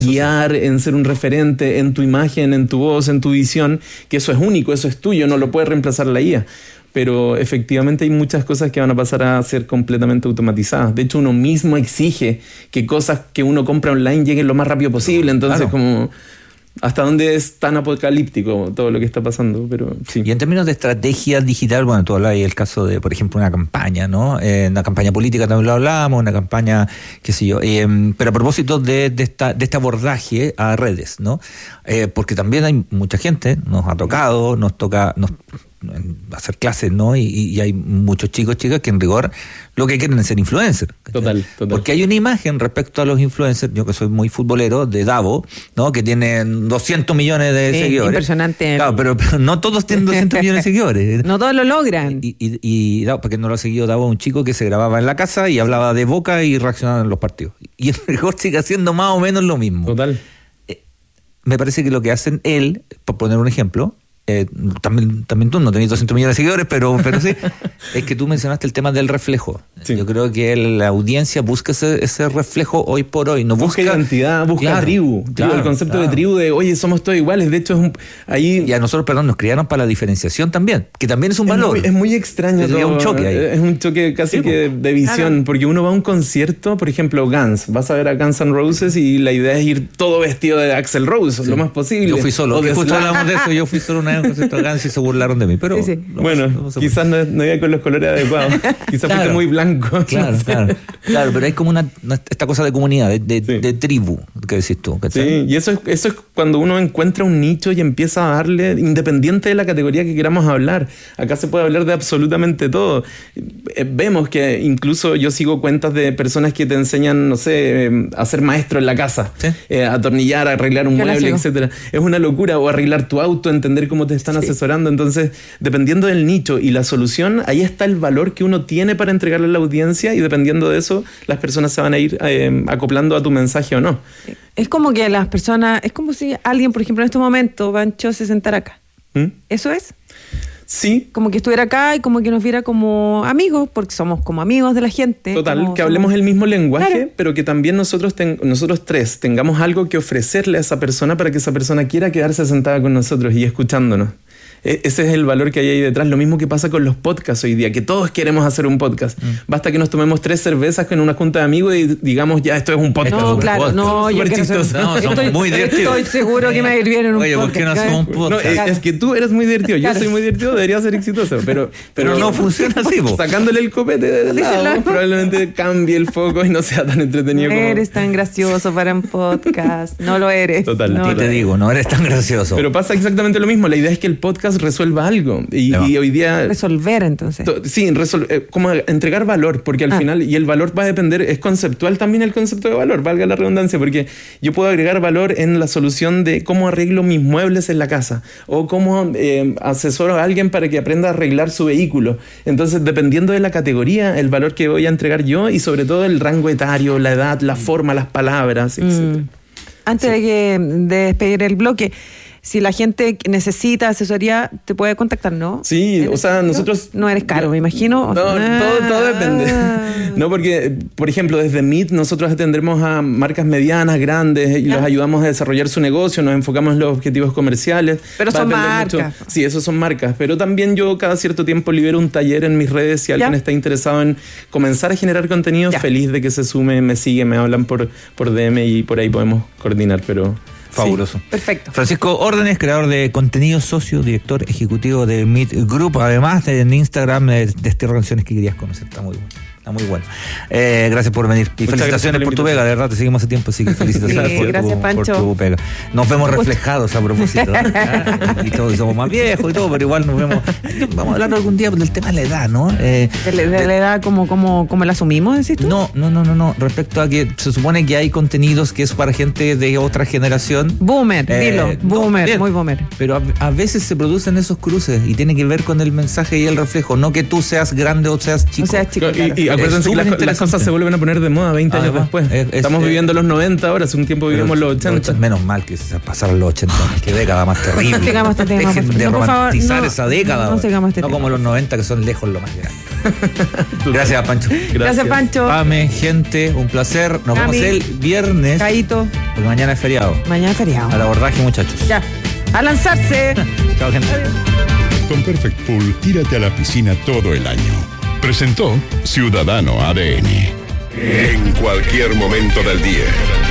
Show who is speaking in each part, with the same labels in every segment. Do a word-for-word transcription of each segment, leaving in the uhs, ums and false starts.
Speaker 1: guiar, en ser un referente, en tu imagen, en tu voz, en tu visión, que eso es único, eso es tuyo, no lo puede reemplazar la I A. Pero efectivamente hay muchas cosas que van a pasar a ser completamente automatizadas. De hecho, uno mismo exige que cosas que uno compra online lleguen lo más rápido posible. Entonces, claro, como hasta dónde es tan apocalíptico todo lo que está pasando. Pero sí.
Speaker 2: Y en términos de estrategia digital, bueno, tú hablabas el caso de, por ejemplo, una campaña, ¿no? Eh, una campaña política también lo hablábamos, una campaña, qué sé yo. Eh, pero a propósito de, de, esta, de este abordaje a redes, ¿no? Eh, porque también hay mucha gente, nos ha tocado, nos toca... Nos, hacer clases, ¿no? Y, y hay muchos chicos, chicas que en rigor lo que quieren es ser influencer.
Speaker 1: Total, total.
Speaker 2: Porque hay una imagen respecto a los influencers, yo que soy muy futbolero, de Davo, ¿no? Que tiene doscientos millones de sí, seguidores.
Speaker 3: Impresionante.
Speaker 2: Claro, pero, pero no todos tienen doscientos millones de seguidores.
Speaker 3: No todos lo logran.
Speaker 2: Y, y, y Davo, porque no lo ha seguido Davo, un chico que se grababa en la casa y hablaba de Boca y reaccionaba en los partidos. Y en rigor sigue haciendo más o menos lo mismo.
Speaker 1: Total.
Speaker 2: Eh, me parece que lo que hacen él, por poner un ejemplo, Eh, también, también tú no tenés doscientos millones de seguidores, pero, pero sí, es que tú mencionaste el tema del reflejo. Sí. Yo creo que la audiencia busca ese, ese reflejo hoy por hoy. No busca,
Speaker 1: busca identidad, busca claro, tribu. Claro, tribu el concepto claro. de tribu de, oye, somos todos iguales. De hecho, es un, ahí...
Speaker 2: Y a nosotros, perdón, nos criaron para la diferenciación también, que también es un
Speaker 1: es
Speaker 2: valor.
Speaker 1: Muy, es muy extraño.
Speaker 2: Es un choque ahí.
Speaker 1: Es un choque casi sí, que de visión, claro. porque uno va a un concierto, por ejemplo, Guns. Vas a ver a Guns N' Roses y la idea es ir todo vestido de Axl Rose, sí. lo más posible.
Speaker 2: Yo fui solo. Justo hablamos de eso. Yo fui solo una vez a un concierto de Guns y se burlaron de mí, pero
Speaker 3: sí, sí.
Speaker 1: No, bueno, no quizás no, no iba con los colores adecuados, quizás claro. fuiste muy blanco.
Speaker 2: Claro, claro, claro, pero hay como una, una esta cosa de comunidad, de, de, sí. de tribu, que decís tú. ¿cachai?
Speaker 1: Sí, y eso es, eso es cuando uno encuentra un nicho y empieza a darle, independiente de la categoría que queramos hablar. Acá se puede hablar de absolutamente todo. Vemos que incluso yo sigo cuentas de personas que te enseñan, no sé, a ser maestro en la casa, ¿sí? eh, a atornillar, a arreglar un mueble, etcétera. Es una locura, o arreglar tu auto, entender cómo te están sí. asesorando. Entonces, dependiendo del nicho y la solución, ahí está el valor que uno tiene para entregarle a la audiencia, y dependiendo de eso, las personas se van a ir eh, acoplando a tu mensaje o no.
Speaker 3: Es como que las personas, es como si alguien, por ejemplo, en este momento, Pancho, se sentara acá. ¿Mm? ¿Eso es?
Speaker 1: Sí.
Speaker 3: Como que estuviera acá y como que nos viera como amigos, porque somos como amigos de la gente.
Speaker 1: Total,
Speaker 3: como,
Speaker 1: que hablemos
Speaker 3: somos...
Speaker 1: el mismo lenguaje, claro. pero que también nosotros, ten, nosotros tres tengamos algo que ofrecerle a esa persona para que esa persona quiera quedarse sentada con nosotros y escuchándonos. Ese es el valor que hay ahí detrás. Lo mismo que pasa con los podcasts hoy día, que todos queremos hacer un podcast. Mm. Basta que nos tomemos tres cervezas en una junta de amigos y digamos, ya, esto es un podcast.
Speaker 3: No, claro, podcast. no, yo quiero ser...
Speaker 2: no, somos
Speaker 3: estoy,
Speaker 2: muy divertidos.
Speaker 3: Estoy seguro que me irviene en un
Speaker 2: Oye,
Speaker 3: podcast.
Speaker 2: Oye, ¿por qué no hacemos un podcast?
Speaker 1: No, es, es que tú eres muy divertido, yo claro. soy muy divertido, debería ser exitoso, pero, pero,
Speaker 2: pero no funciona así, vos.
Speaker 1: Sacándole el copete de lado, probablemente cambie el foco y no sea tan entretenido
Speaker 3: no
Speaker 1: como...
Speaker 3: eres tan gracioso para un podcast, no lo eres.
Speaker 1: Total.
Speaker 3: No
Speaker 2: y te digo, no eres tan gracioso.
Speaker 1: Pero pasa exactamente lo mismo, la idea es que el podcast resuelva algo. Y, no. y hoy día...
Speaker 3: Resolver, entonces.
Speaker 1: To, sí, resol, eh, como entregar valor, porque al ah. final, y el valor va a depender, es conceptual también el concepto de valor, valga la redundancia, porque yo puedo agregar valor en la solución de cómo arreglo mis muebles en la casa, o cómo eh, asesoro a alguien para que aprenda a arreglar su vehículo. Entonces, dependiendo de la categoría, el valor que voy a entregar yo, y sobre todo el rango etario, la edad, la forma, las palabras,
Speaker 3: mm. etcétera. Antes sí. de, que, de despedir el bloque, si la gente necesita asesoría, te puede contactar, ¿no?
Speaker 1: Sí, o sea, nosotros...
Speaker 3: No eres caro, me imagino.
Speaker 1: No,
Speaker 3: ah.
Speaker 1: todo, todo depende. No, porque, por ejemplo, desde Meet nosotros atendemos a marcas medianas, grandes, y ¿ya? los ayudamos a desarrollar su negocio, nos enfocamos en los objetivos comerciales.
Speaker 3: Pero son marcas.
Speaker 1: Mucho. Sí, esos son marcas. Pero también yo cada cierto tiempo libero un taller en mis redes. Si alguien ¿ya? está interesado en comenzar a generar contenido, ¿ya? feliz de que se sume, me sigue, me hablan por, por D M y por ahí podemos coordinar, pero...
Speaker 2: Fabuloso.
Speaker 3: Sí, perfecto.
Speaker 2: Francisco Órdenes, creador de contenido, socio, director ejecutivo de Meet Group, además de, en Instagram de, de estas organizaciones que querías conocer. Está muy bueno. Está muy bueno. Eh, gracias por venir. Y muchas felicitaciones por tu pega, de verdad, te seguimos hace tiempo, así que felicitaciones
Speaker 3: sí,
Speaker 2: por,
Speaker 3: gracias,
Speaker 2: tu,
Speaker 3: Pancho.
Speaker 2: por tu pega. Nos vemos reflejados a propósito. ¿no? Y todos somos más viejos y todo, pero igual nos vemos. Vamos a hablar algún día del tema de la edad, ¿no? Eh,
Speaker 3: ¿De, de, de la edad como, como, como la asumimos, decís tú?
Speaker 2: No, no, no, no, no. Respecto a que se supone que hay contenidos que es para gente de otra generación.
Speaker 3: Boomer, eh, dilo. Boomer, no, muy boomer.
Speaker 2: Pero a, a veces se producen esos cruces y tiene que ver con el mensaje y el reflejo, no que tú seas grande o seas chico.
Speaker 3: O seas chico,
Speaker 1: y,
Speaker 3: claro.
Speaker 1: y acuérdense que las, las cosas se vuelven a poner de moda veinte años
Speaker 2: Además,
Speaker 1: después.
Speaker 2: es, es,
Speaker 1: Estamos
Speaker 2: es,
Speaker 1: viviendo los noventa ahora, hace un tiempo vivimos los ochenta.
Speaker 2: Menos mal que se pasaron los ochenta. Qué década más terrible.
Speaker 3: No sigamos este tema,
Speaker 2: Dejen
Speaker 3: por
Speaker 2: de
Speaker 3: favor.
Speaker 2: romantizar
Speaker 3: No,
Speaker 2: esa década.
Speaker 3: no sigamos este
Speaker 2: no
Speaker 3: tema.
Speaker 2: como los noventa, que son lejos lo más grande. Gracias, Pancho.
Speaker 3: Gracias, Gracias Pancho.
Speaker 2: Pame, gente, un placer. Nos
Speaker 3: Cami,
Speaker 2: vemos el viernes.
Speaker 3: Caíto.
Speaker 2: Porque mañana es feriado.
Speaker 3: Mañana es feriado.
Speaker 2: Al abordaje, muchachos.
Speaker 3: Ya. A lanzarse.
Speaker 2: Chao, gente.
Speaker 3: Adiós.
Speaker 4: Con Perfect Pool, tírate a la piscina todo el año. Presentó Ciudadano A D N. En cualquier momento del día.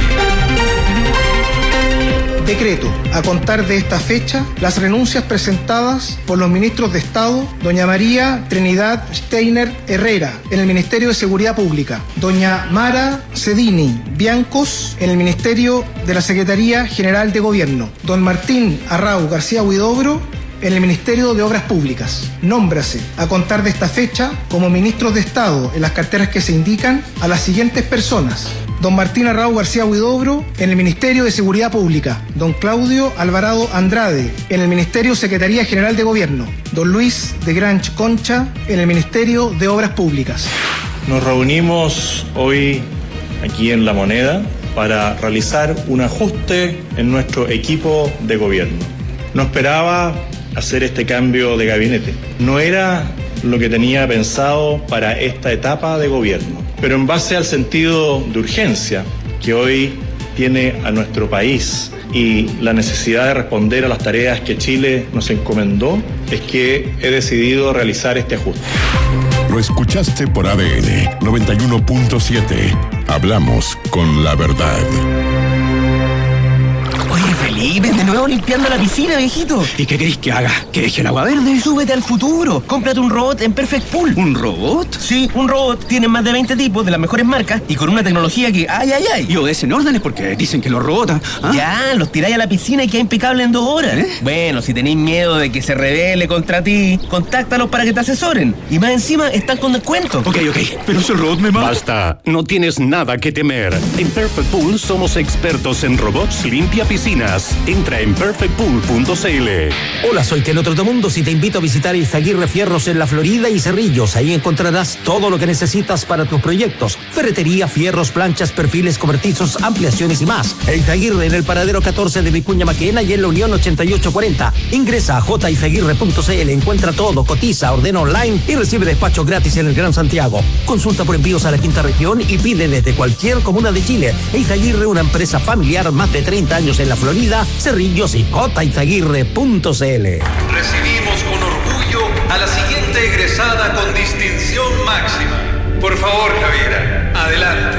Speaker 5: Decreto. A contar de esta fecha, las renuncias presentadas por los ministros de Estado, doña María Trinidad Steiner Herrera, en el Ministerio de Seguridad Pública, doña Mara Cedini Biancos, en el Ministerio de la Secretaría General de Gobierno, don Martín Arrau García Huidobro, en el Ministerio de Obras Públicas. Nómbrase, a contar de esta fecha, como ministros de Estado en las carteras que se indican, a las siguientes personas: don Martín Arrau García Huidobro, en el Ministerio de Seguridad Pública; don Claudio Alvarado Andrade, en el Ministerio Secretaría General de Gobierno; don Luis de Granch Concha, en el Ministerio de Obras Públicas.
Speaker 6: Nos reunimos hoy aquí en La Moneda para realizar un ajuste en nuestro equipo de gobierno. No esperaba hacer este cambio de gabinete. No era lo que tenía pensado para esta etapa de gobierno, pero en base al sentido de urgencia que hoy tiene a nuestro país y la necesidad de responder a las tareas que Chile nos encomendó, es que he decidido realizar este ajuste.
Speaker 4: Lo escuchaste por A D N noventa y uno punto siete. Hablamos con la verdad.
Speaker 7: Oye, Felipe, de nuevo limpiando la piscina, viejito.
Speaker 8: ¿Y qué querés que haga? ¿Que deje el agua verde?
Speaker 7: Súbete al futuro. Cómprate un robot en Perfect Pool.
Speaker 8: ¿Un robot?
Speaker 7: Sí, un robot. Tiene más de veinte tipos de las mejores marcas y con una tecnología que ¡ay, ay, ay!
Speaker 8: Y obedecen órdenes porque dicen que los robots... ¿ah?
Speaker 7: Ya, los tiráis a la piscina y queda impecable en dos horas. ¿Eh? Bueno, si tenéis miedo de que se rebele contra ti, contáctalos para que te asesoren. Y más encima, están con descuento.
Speaker 8: Ok, ok. Pero si el robot me mata...
Speaker 9: Basta. No tienes nada que temer. En Perfect Pool somos expertos en robots limpia piscinas. Entra en perfect pool punto c l.
Speaker 10: Hola, soy Keno Trotamundos y te invito a visitar Izaguirre Fierros en La Florida y Cerrillos. Ahí encontrarás todo lo que necesitas para tus proyectos: ferretería, fierros, planchas, perfiles, cobertizos, ampliaciones y más. Izaguirre en el paradero catorce de Vicuña Maquena y en la Unión ochenta y ocho cuarenta. Ingresa a j izaguirre punto c l, encuentra todo, cotiza, ordena online y recibe despacho gratis en el Gran Santiago. Consulta por envíos a la quinta región y pide desde cualquier comuna de Chile. Izaguirre, una empresa familiar, más de treinta años en La Florida, Cerrillos y j izaguirre punto c l.
Speaker 11: Recibimos con orgullo a la siguiente egresada con distinción máxima. Por favor, Javiera, adelante.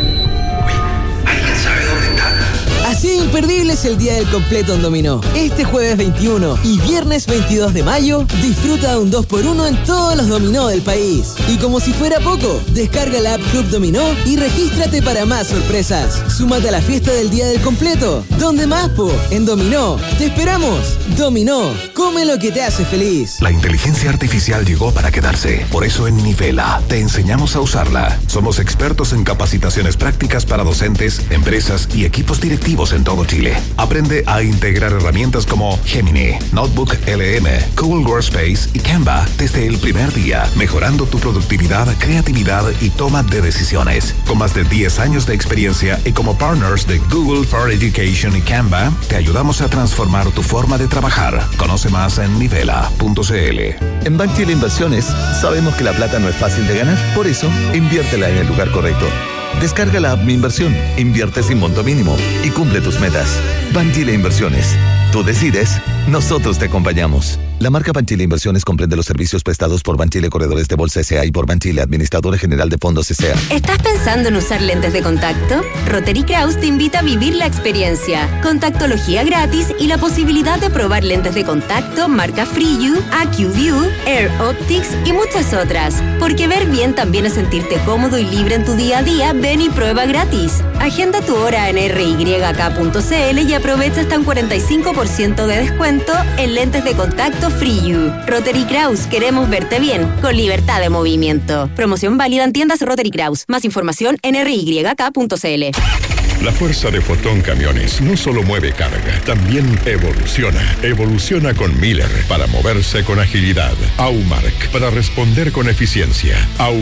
Speaker 11: Uy, ¿alguien sabe dónde está?
Speaker 12: Así de imperdible es el Día del Completo en Dominó. Este jueves veintiuno y viernes veintidós de mayo, disfruta de un dos por uno en todos los dominó del país. Y como si fuera poco, descarga la app Club Dominó y regístrate para más sorpresas. Súmate a la fiesta del Día del Completo. ¿Dónde más, po? En Dominó. ¡Te esperamos! Dominó. Come lo que te hace feliz.
Speaker 13: La inteligencia artificial llegó para quedarse. Por eso en Nivela te enseñamos a usarla. Somos expertos en capacitaciones prácticas para docentes, empresas y equipos directivos en todo Chile. Aprende a integrar herramientas como Gemini, Notebook L M, Google Workspace y Canva desde el primer día, mejorando tu productividad, creatividad y toma de decisiones. Con más de diez años de experiencia y como partners de Google for Education y Canva, te ayudamos a transformar tu forma de trabajar. Conoce más en nivela punto c l.
Speaker 14: En Banchile Inversiones sabemos que la plata no es fácil de ganar, por eso inviértela en el lugar correcto. Descarga la app Mi Inversión, invierte sin monto mínimo y cumple tus metas. Banchile Inversiones. Tú decides, nosotros te acompañamos. La marca Banchile Inversiones comprende los servicios prestados por Banchile Corredores de Bolsa S A y por Banchile Administradora General de Fondos S A.
Speaker 15: ¿Estás pensando en usar lentes de contacto? Rotary Kraus te invita a vivir la experiencia. Contactología gratis y la posibilidad de probar lentes de contacto marca FreeU, AccuView, Air Optics y muchas otras. Porque ver bien también es sentirte cómodo y libre en tu día a día. Ven y prueba gratis. Agenda tu hora en r y k punto c l y aprovecha hasta un cuarenta y cinco por ciento de descuento en lentes de contacto FreeU. Rotary Kraus, queremos verte bien, con libertad de movimiento. Promoción válida en tiendas Rotary Kraus. Más información en r y k punto c l.
Speaker 4: La fuerza de Fotón Camiones no solo mueve carga, también evoluciona. Evoluciona con Miller para moverse con agilidad. Aumark para responder con eficiencia. Auman,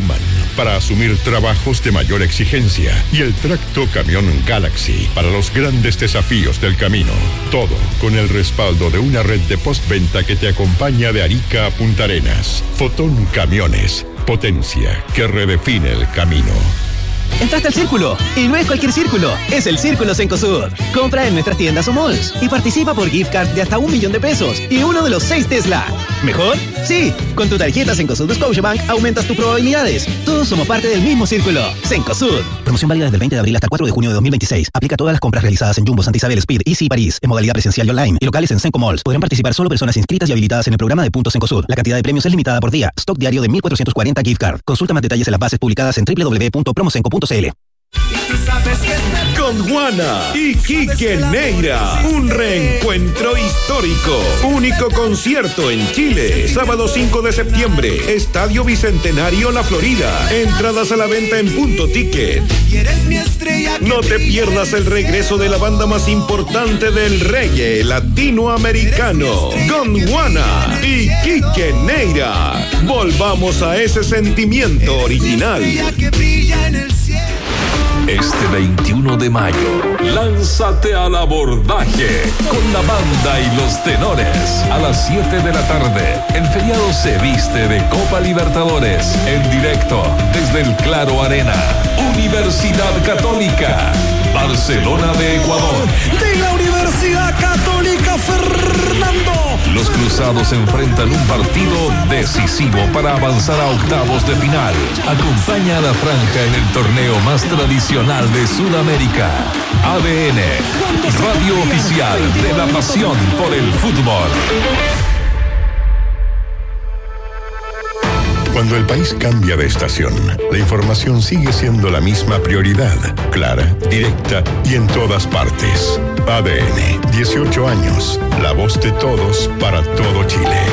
Speaker 4: para asumir trabajos de mayor exigencia y el tracto camión Galaxy para los grandes desafíos del camino. Todo con el respaldo de una red de postventa que te acompaña de Arica a Punta Arenas. Fotón Camiones, potencia que redefine el camino.
Speaker 16: Entraste al Círculo, y no es cualquier círculo, es el Círculo Cencosud. Compra en nuestras tiendas o malls y participa por gift card de hasta un millón de pesos y uno de los seis Tesla. ¿Mejor? Sí, con tu tarjeta Cencosud de Scotiabank aumentas tus probabilidades. Todos somos parte del mismo círculo. Cencosud. Promoción válida desde el veinte de abril hasta el cuatro de junio de dos mil veintiséis. Aplica a todas las compras realizadas en Jumbo, Santa Isabel, Speed, Easy y París, en modalidad presencial y online, y locales en Cenco Malls. Podrán participar solo personas inscritas y habilitadas en el programa de Puntos Cencosud. La cantidad de premios es limitada por día. Stock diario de mil cuatrocientos cuarenta gift card. Consulta más detalles en las bases publicadas en doble u doble u doble u punto promocenco punto c l.
Speaker 17: Con Juana y Quique Neira, un reencuentro histórico. Único concierto en Chile. Sábado cinco de septiembre, Estadio Bicentenario La Florida. Entradas a la venta en Punto Ticket. No te pierdas el regreso de la banda más importante del reggae latinoamericano, Gondwana y Quique Neira. Volvamos a ese sentimiento original.
Speaker 18: Este veintiuno de mayo, lánzate al abordaje con la banda y los tenores. A las siete de la tarde, el feriado se viste de Copa Libertadores en directo desde el Claro Arena. Universidad Católica, Barcelona de Ecuador.
Speaker 19: De la Universidad Católica, Fernando.
Speaker 18: Los cruzados enfrentan un partido decisivo para avanzar a octavos de final. Acompaña a la franja en el torneo más tradicional de Sudamérica. A D N, radio oficial de la pasión por el fútbol.
Speaker 4: Cuando el país cambia de estación, la información sigue siendo la misma prioridad, clara, directa y en todas partes. A D N, dieciocho años, la voz de todos para todo Chile.